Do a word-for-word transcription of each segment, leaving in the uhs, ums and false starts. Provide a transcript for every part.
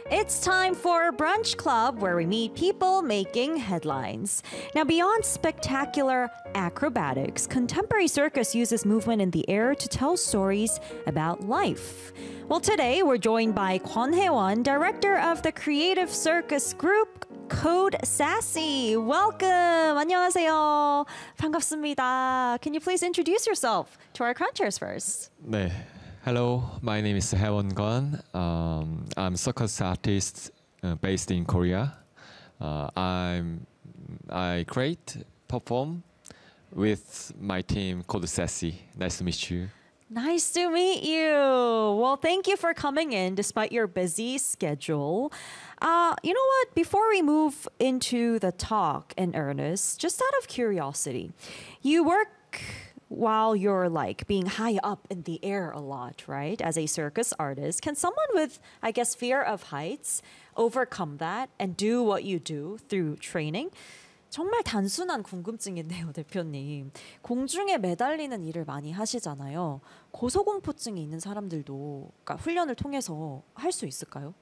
It's time for Brunch Club, where we meet people making headlines. Now, beyond spectacular acrobatics, contemporary circus uses movement in the air to tell stories about life. Well, today we're joined by Kwon Hae-won, director of the creative circus group Code Sassy. Welcome. 안녕하세요. 반갑습니다. Can you please introduce yourself to our crunchers first? 네. Hello, my name is Hae-won Kwon. Um, I'm a circus artist uh, based in Korea. Uh, I'm I create, perform with my team called Sassy. Nice to meet you. Nice to meet you. Well, thank you for coming in despite your busy schedule. Uh, you know what? Before we move into the talk in earnest, just out of curiosity, you work while you're like being high up in the air a lot, right? As a circus artist, can someone with, I guess, fear of heights overcome that and do what you do through training? 정말 단순한 궁금증인데요, 대표님. 공중에 매달리는 일을 많이 하시잖아요. 고소공포증이 있는 사람들도 그러니까 훈련을 통해서 할 수 있을까요?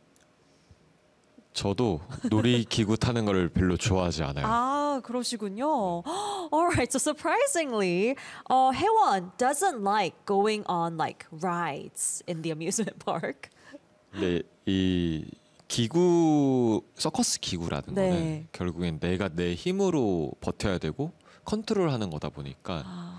저도 놀이기구 타는 걸 별로 좋아하지 않아요. 아, 그러시군요. Alright, so surprisingly, uh, Hae-won doesn't like going on like rides in the amusement park. 네, 이 기구, 서커스 기구라는 네. 거는 결국엔 내가 내 힘으로 버텨야 되고 컨트롤하는 거다 보니까 아.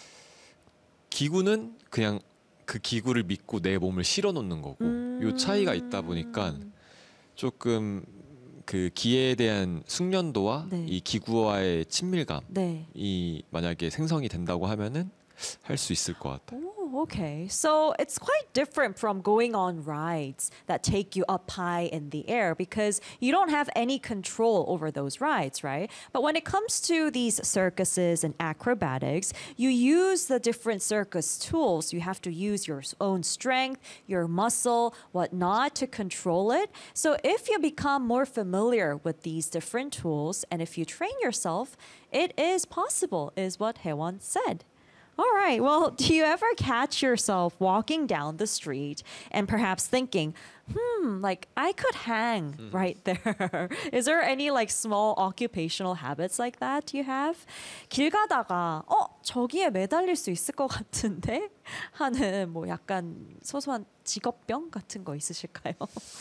기구는 그냥 그 기구를 믿고 내 몸을 실어 놓는 거고 음. 요 차이가 있다 보니까 조금 그 기에 대한 숙련도와 네. 이 기구와의 친밀감이 네. 만약에 생성이 된다고 하면은 할 수 있을 것 같아요. Oh, okay. So it's quite different from going on rides that take you up high in the air because you don't have any control over those rides, right? But when it comes to these circuses and acrobatics, you use the different circus tools. You have to use your own strength, your muscle, whatnot to control it. So if you become more familiar with these different tools and if you train yourself, it is possible, is what Hae-won said. All right. Well, do you ever catch yourself walking down the street and perhaps thinking, hmm, like I could hang mm. right there? Is there any like small occupational habits like that you have? 길 가다가 어, 저기에 매달릴 수 있을 것 같은데 하는 뭐 약간 소소한 직업병 같은 거 있으실까요?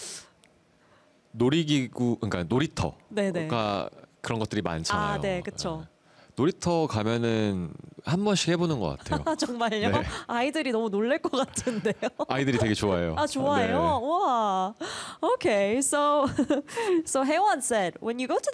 놀이기구, 그러니까 놀이터가 네네. 그런 것들이 많잖아요. 아, 네, 그렇죠. 놀이터 가면은 한 번씩 해보는 것 같아요. 아, 정말요? 네. 아이들이 너무 놀랄 것 같은데요. 아이들이 되게 좋아해요. 아, 좋아해요? 네. 와. Okay, so so Hae-won said when you go to